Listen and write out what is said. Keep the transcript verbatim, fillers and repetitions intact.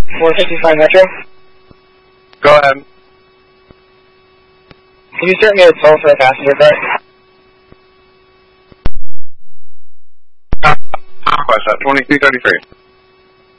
four fifty-five Metro. Go ahead. Can you start me a toll for a passenger car? Request that, twenty-two thirty-three.